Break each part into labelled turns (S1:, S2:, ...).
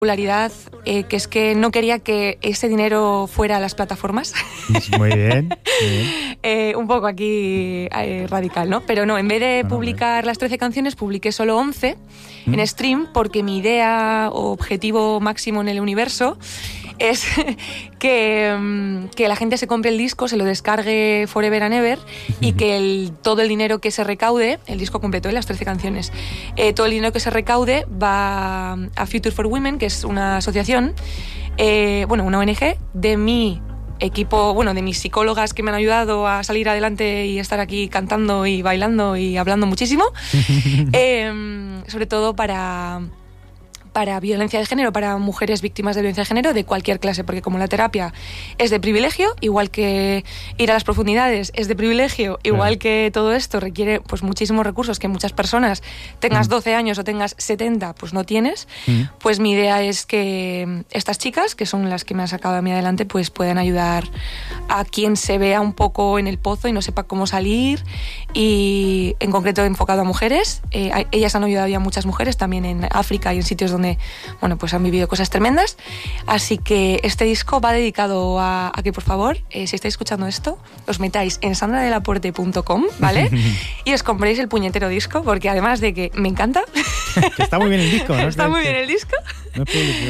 S1: particularidad, que es que no quería que ese dinero fuera a las plataformas.
S2: Muy bien.
S1: Un poco aquí radical, ¿no? Pero no, en vez de publicar las 13 canciones, publiqué solo 11 en stream, porque mi idea o objetivo máximo en el universo es que la gente se compre el disco, se lo descargue forever and ever, y que todo el dinero que se recaude, el disco completo de las 13 canciones, todo el dinero que se recaude va a Future for Women, que es una asociación, una ONG de mi equipo, de mis psicólogas que me han ayudado a salir adelante y estar aquí cantando y bailando y hablando muchísimo, sobre todo para violencia de género, para mujeres víctimas de violencia de género de cualquier clase, porque como la terapia es de privilegio, igual que ir a las profundidades es de privilegio, igual que todo esto requiere pues muchísimos recursos que muchas personas, tengas 12 años o tengas 70, pues no tienes, pues mi idea es que estas chicas, que son las que me han sacado a mí adelante, pues puedan ayudar a quien se vea un poco en el pozo y no sepa cómo salir, y en concreto enfocado a mujeres. Ellas han ayudado a muchas mujeres también en África y en sitios donde pues han vivido cosas tremendas. Así que este disco va dedicado a que, por favor, si estáis escuchando esto, os metáis en sandradelapuerte.com, ¿vale? Y os compréis el disco, porque además de que me encanta...
S2: Que está muy bien el disco, ¿no?
S1: Está muy bien el disco.
S2: No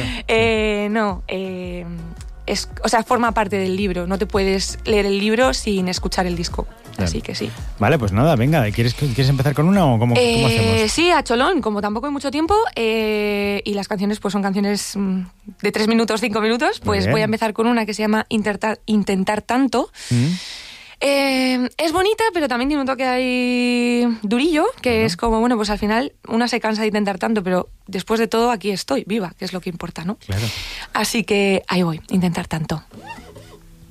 S2: es publicidad.
S1: Forma parte del libro. No te puedes leer el libro sin escuchar el disco. Claro. Así que sí.
S2: Vale, pues nada, venga, ¿quieres empezar con una o cómo hacemos?
S1: Sí, a cholón, como tampoco hay mucho tiempo, y las canciones pues son canciones de 3 minutos, 5 minutos, pues voy a empezar con una que se llama Intentar Tanto. Es bonita, pero también tiene un toque ahí durillo, que es como, pues al final una se cansa de intentar tanto, pero después de todo aquí estoy, viva, que es lo que importa, ¿no?
S2: Claro.
S1: Así que ahí voy, Intentar Tanto.